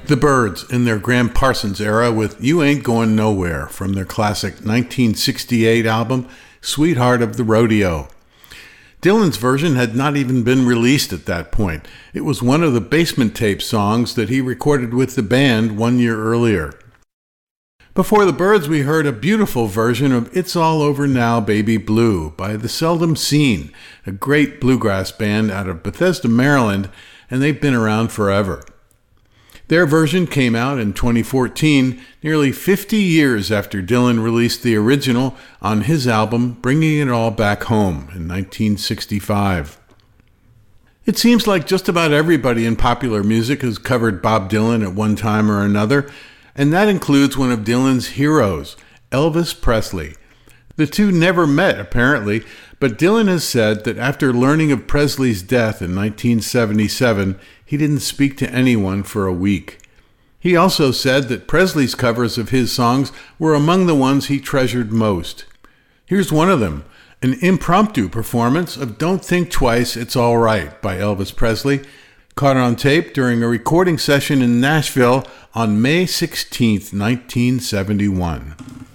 The Byrds in their Gram Parsons era with You Ain't Going Nowhere from their classic 1968 album, Sweetheart of the Rodeo. Dylan's version had not even been released at that point. It was one of the Basement Tape songs that he recorded with the band 1 year earlier. Before the Byrds, we heard a beautiful version of It's All Over Now, Baby Blue by The Seldom Seen, a great bluegrass band out of Bethesda, Maryland, and they've been around forever. Their version came out in 2014, nearly 50 years after Dylan released the original on his album Bringing It All Back Home in 1965. It seems like just about everybody in popular music has covered Bob Dylan at one time or another, and that includes one of Dylan's heroes, Elvis Presley. The two never met, apparently, but Dylan has said that after learning of Presley's death in 1977, he didn't speak to anyone for a week. He also said that Presley's covers of his songs were among the ones he treasured most. Here's one of them, an impromptu performance of Don't Think Twice, It's All Right by Elvis Presley, caught on tape during a recording session in Nashville on May 16, 1971.